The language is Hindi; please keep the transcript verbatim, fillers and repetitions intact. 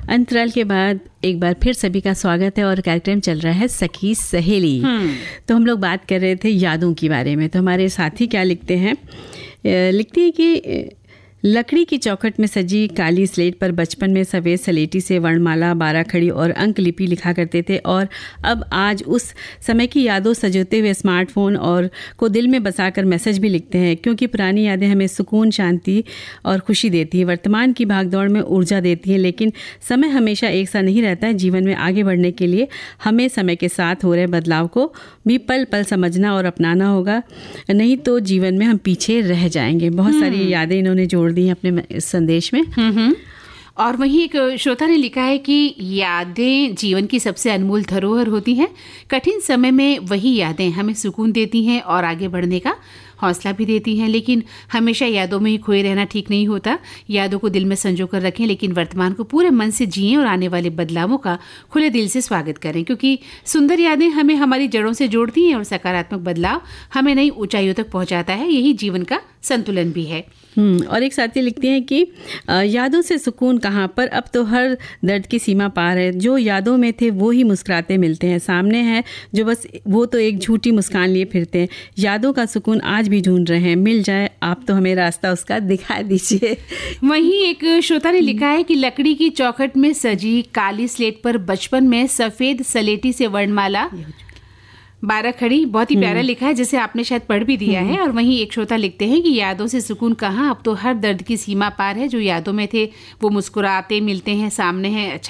अंतराल के बाद एक बार फिर सभी का स्वागत है और कार्यक्रम चल रहा है सखी सहेली। तो हम लोग बात कर रहे थे यादों के बारे में। तो हमारे साथी क्या लिखते हैं, लिखती है कि लकड़ी की चौखट में सजी काली स्लेट पर बचपन में सफ़ेद सलेटी से वर्णमाला, बाराखड़ी और अंक लिपि लिखा करते थे और अब आज उस समय की यादों सजोते हुए स्मार्टफोन और को दिल में बसाकर मैसेज भी लिखते हैं, क्योंकि पुरानी यादें हमें सुकून, शांति और खुशी देती है, वर्तमान की भागदौड़ में ऊर्जा देती है। लेकिन समय हमेशा एक सा नहीं रहता है। जीवन में आगे बढ़ने के लिए हमें समय के साथ हो रहे बदलाव को भी पल पल समझना और अपनाना होगा, नहीं तो जीवन में हम पीछे रह जाएंगे। बहुत सारी यादें इन्होंने जोड़ दी अपने संदेश में। और वहीं एक श्रोता ने लिखा है कि यादें जीवन की सबसे अनमोल धरोहर होती हैं। कठिन समय में वही यादें हमें सुकून देती हैं और आगे बढ़ने का हौसला भी देती हैं। लेकिन हमेशा यादों में ही खोए रहना ठीक नहीं होता। यादों को दिल में संजो कर रखें, लेकिन वर्तमान को पूरे मन से जिएं और आने वाले बदलावों का खुले दिल से स्वागत करें, क्योंकि सुंदर यादें हमें हमारी जड़ों से जोड़ती हैं और सकारात्मक बदलाव हमें नई ऊंचाइयों तक पहुंचाता है। यही जीवन का संतुलन भी है। और एक साथी लिखती हैं कि यादों से सुकून कहाँ पर, अब तो हर दर्द की सीमा पार है। जो यादों में थे वो ही मुस्कुराते मिलते हैं, सामने है जो बस वो तो एक झूठी मुस्कान लिए फिरते हैं। यादों का सुकून आज भी ढूंढ रहे हैं, मिल जाए आप तो हमें रास्ता उसका दिखा दीजिए। वहीं एक श्रोता ने लिखा है कि लकड़ी की चौखट में सजी काली स्लेट पर बचपन में सफेद सलेटी से वर्णमाला, बाराखड़ी, बहुत ही प्यारा लिखा है, जिसे आपने शायद पढ़ भी दिया है। और वहीं एक श्रोता लिखते हैं कि यादों से सुकून कहाँ, अब तो हर दर्द की सीमा पार है। जो यादों में थे वो मुस्कुराते मिलते हैं, सामने है। अच्छा